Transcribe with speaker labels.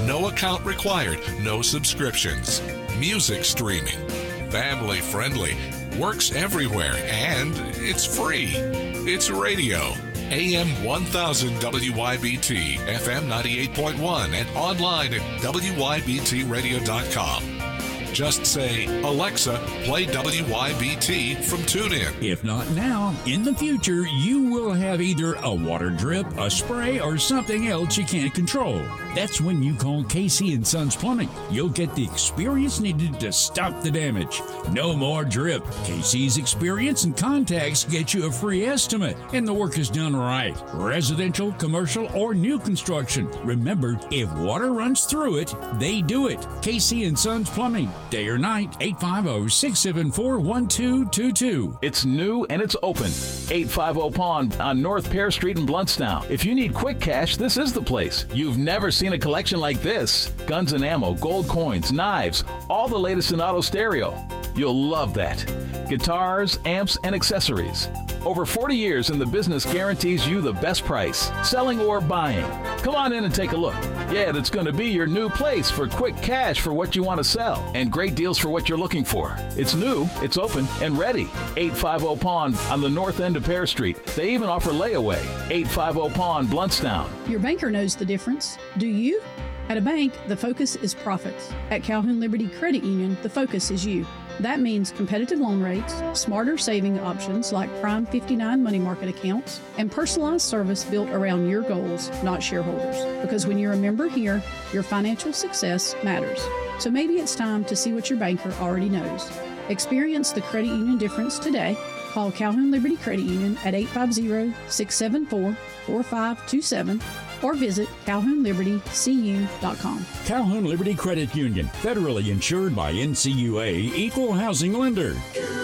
Speaker 1: No account required, no subscriptions. Music streaming. Family friendly. Works everywhere, and it's free. It's radio. AM 1000 WYBT, FM 98.1, and online at WYBTradio.com. Just say, Alexa, play WYBT from TuneIn.
Speaker 2: If not now, in the future, you will have either a water drip, a spray, or something else you can't control. That's when you call KC & Sons Plumbing. You'll get the experience needed to stop the damage. No more drip. KC's experience and contacts get you a free estimate, and the work is done right. Residential, commercial, or new construction. Remember, if water runs through it, they do it. KC & Sons Plumbing. Day or night, 850-674-1222.
Speaker 3: It's new and it's open. 850 Pond on North Pear Street in Bluntstown. If you need quick cash, this is the place. You've never seen a collection like this. Guns and ammo, gold coins, knives, all the latest in auto stereo. You'll love that. Guitars, amps, and accessories. Over 40 years in the business guarantees you the best price, selling or buying. Come on in and take a look. Yeah, that's going to be your new place for quick cash for what you want to sell and great deals for what you're looking for. It's new, it's open, and ready. 850 Pond on the north end of Pear Street. They even offer layaway. 850 Pond, Bluntstown.
Speaker 4: Your banker knows the difference. Do you? At a bank, the focus is profits. At Calhoun Liberty Credit Union, the focus is you. That means competitive loan rates, smarter saving options like Prime 59 money market accounts, and personalized service built around your goals, not shareholders. Because when you're a member here, your financial success matters. So maybe it's time to see what your banker already knows. Experience the credit union difference today. Call Calhoun Liberty Credit Union at 850-674-4527 or visit CalhounLibertyCU.com.
Speaker 2: Calhoun Liberty Credit Union, federally insured by NCUA, Equal Housing Lender.